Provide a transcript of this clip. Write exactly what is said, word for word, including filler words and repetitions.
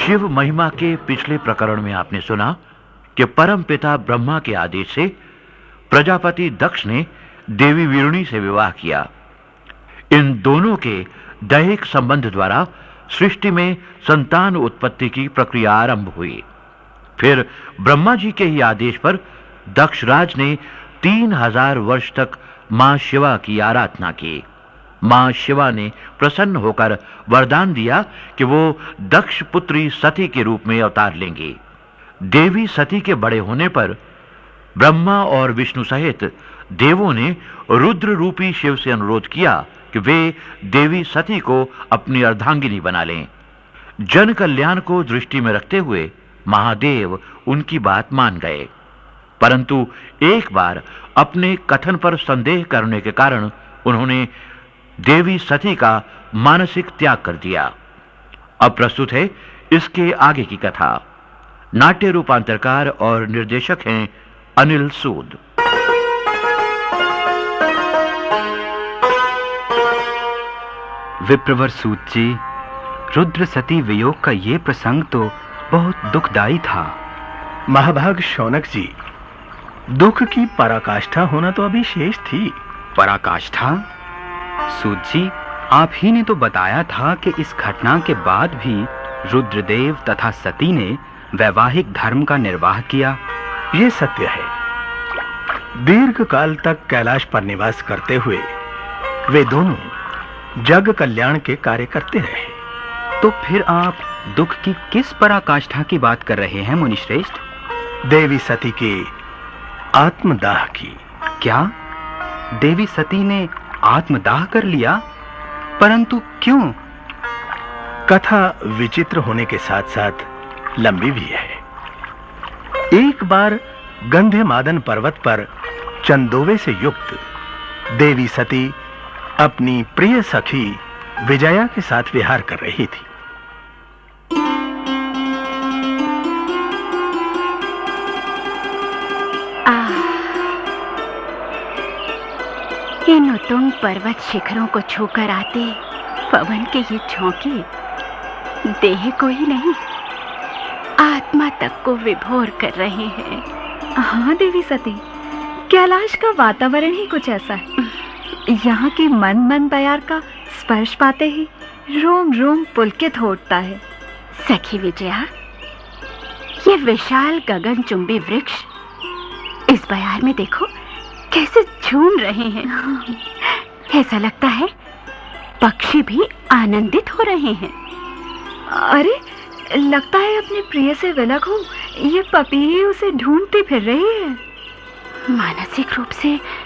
शिव महिमा के पिछले प्रकरण में आपने सुना कि परम पिता ब्रह्मा के आदेश से प्रजापति दक्ष ने देवी वीरुणी से विवाह किया। इन दोनों के दैहिक संबंध द्वारा सृष्टि में संतान उत्पत्ति की प्रक्रिया आरंभ हुई। फिर ब्रह्मा जी के ही आदेश पर दक्षराज ने तीन हजार वर्ष तक मां शिवा की आराधना की। मां शिवा ने प्रसन्न होकर वरदान दिया कि वो दक्ष पुत्री सती के रूप में अवतार लेंगी। देवी सती के बड़े होने पर ब्रह्मा और विष्णु सहित देवों ने रुद्र रूपी शिव से अनुरोध किया कि वे देवी सती को अपनी अर्धांगिनी बना लें। जन कल्याण को दृष्टि में रखते हुए महादेव उनकी बात मान गए, परंतु एक बार अपने कथन पर संदेह करने के कारण उन्होंने देवी सती का मानसिक त्याग कर दिया। अब प्रस्तुत है इसके आगे की कथा। नाट्य रूपांतरकार और निर्देशक हैं अनिल सूद। विप्रवर सूत जी, रुद्र सती वियोग का ये प्रसंग तो बहुत दुखदाई था। महाभाग शौनक जी, दुख की पराकाष्ठा होना तो अभी शेष थी। पराकाष्ठा? सूत जी, आप ही ने तो बताया था कि इस घटना के बाद भी रुद्रदेव तथा सती ने वैवाहिक धर्म का निर्वाह किया। ये सत्य है। दीर्घ काल तक कैलाश पर निवास करते हुए वे दोनों जग कल्याण के कार्य करते रहे। तो फिर आप दुख की किस पराकाष्ठा की बात कर रहे हैं मुनिश्रेष्ठ? देवी सती के आत्मदाह की। क्या देवी सती ने आत्मदाह कर लिया? परंतु क्यों? कथा विचित्र होने के साथ साथ लंबी भी है। एक बार गंधमादन पर्वत पर चंदोवे से युक्त देवी सती अपनी प्रिय सखी विजया के साथ विहार कर रही थी। इन उत्तुंग पर्वत शिखरों को छूकर आते पवन के ये झोंके देह को ही नहीं, आत्मा तक को विभोर कर रहे हैं। हाँ देवी सती, कैलाश का वातावरण ही कुछ ऐसा है। यहाँ की मन मन बयार का स्पर्श पाते ही रोम रोम पुलकित हो उठता है। सखी विजया, ये विशाल गगनचुंबी वृक्ष इस बयार में देखो कैसे झूम रहे हैं। ऐसा लगता है पक्षी भी आनंदित हो रहे हैं। अरे, लगता है अपने प्रिय से विलग हो ये पपी ही उसे ढूंढती फिर रही है। मानसिक रूप से